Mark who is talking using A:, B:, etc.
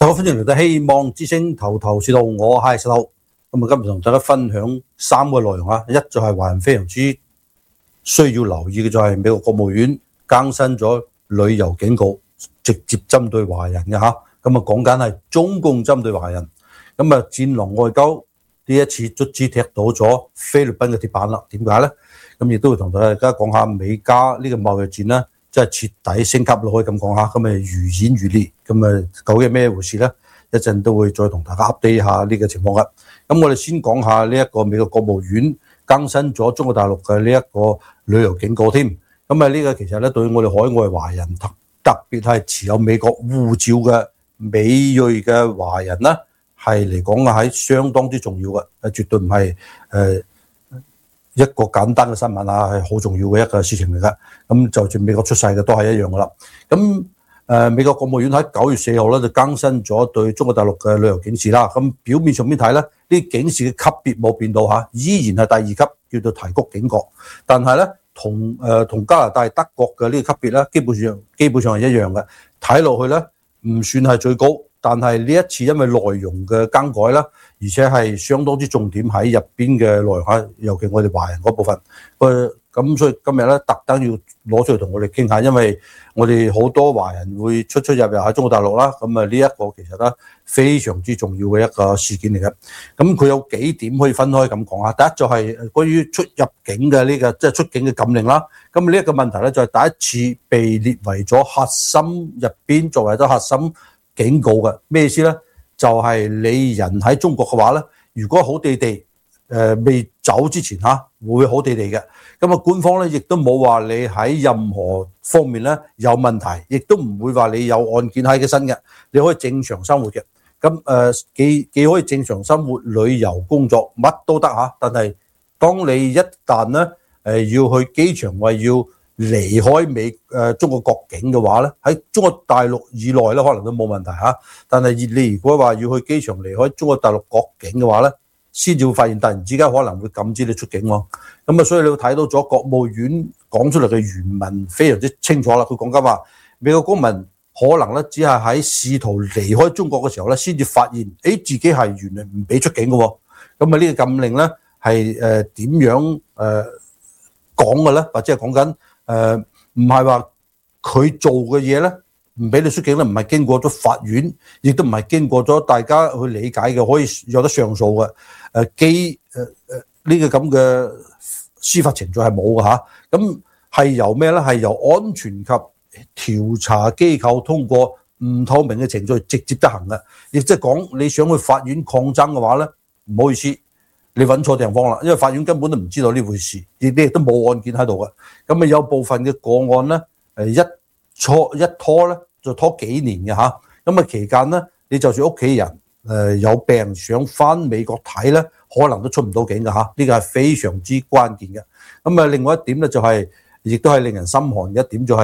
A: 大家好，歡迎嚟到希望之聲頭頭是道，我係石頭。咁今日同大家分享3個內容啊。一就係華人非常之需要留意嘅，就係美國國務院更新咗旅遊警告，直接針對華人嘅嚇。咁講緊係中共針對華人。戰狼外交呢一次卒之踢到咗菲律賓嘅鐵板啦。點解呢？亦都會同大家講下美加呢個貿易戰呢，即係徹底升級咯，可以咁講下。如演如烈，究竟咩回事呢？一陣都會再同大家 update 下呢個情況嘅。咁我哋先講下呢一個美國國務院更新咗中國大陸嘅呢一個旅遊警告添。呢個其實咧對我哋海外華人特別係持有美國護照嘅美裔嘅華人呢，係嚟講係相當之重要嘅，絕對唔係一個簡單嘅新聞啊，係好重要嘅一個事情嚟㗎。就算美國出世嘅都係一樣噶啦。美國國務院喺9月4號咧就更新咗對中國大陸嘅旅遊警示啦。表面上面睇咧，呢警示嘅級別冇變到嚇，依然係第2級，叫做提高警覺。但係咧，同加拿大、德國嘅呢個級別咧，基本上係一樣嘅。睇落去咧，唔算係最高。但係呢一次因為內容嘅更改啦，而且係相當之重點喺入邊嘅內容，尤其我哋華人嗰部分。所以今日咧特登要攞出嚟同我哋傾下，因為我哋好多華人會出入喺中國大陸啦。呢一個其實咧非常之重要嘅一個事件嚟嘅。佢有幾點可以分開咁講下。第一就係關於出入境嘅呢個即係出境嘅禁令啦。呢一個問題咧就係第一次被列為咗核心入邊作為咗核心警告嘅。咩意思呢？就係你人喺中國嘅話呢，如果好地地未走之前會好地地嘅。官方呢亦都冇話你喺任何方面呢有問題，亦都唔會話你有案件喺嘅身嘅，你可以正常生活嘅。既可以正常生活、旅遊、工作，乜都得嚇。但係當你一旦呢要去機場或要離開中國國境嘅話咧，喺中國大陸以內咧可能都冇問題嚇。但係你如果話要去機場離開中國大陸國境嘅話咧，先至會發現突然之間可能會禁止你出境喎。所以你會睇到咗國務院講出嚟嘅原文非常之清楚啦。佢講緊話，美國公民可能咧只係喺試圖離開中國嘅時候咧，先至發現自己係原來唔俾出境嘅喎。呢個禁令咧係點樣講嘅咧？或者係講緊唔係話佢做嘅嘢咧，唔俾你出境咧，唔係經過咗法院，亦都唔係經過咗大家去理解嘅，可以有得上訴嘅。呢個咁嘅司法程序係冇嘅嚇。係由咩咧？係由安全及調查機構通過唔透明嘅程序直接執行嘅。亦即係講你想去法院抗爭嘅話咧，唔好意思，你揾錯地方啦，因為法院根本都唔知道呢回事，亦都冇案件喺度嘅。有部分嘅個案咧，一拖咧就拖幾年嘅嚇。期間咧，你就算屋企人有病想翻美國睇咧，可能都出唔到境嘅嚇。呢個係非常之關鍵嘅。另外一點咧就係，亦都係令人心寒嘅一點就係。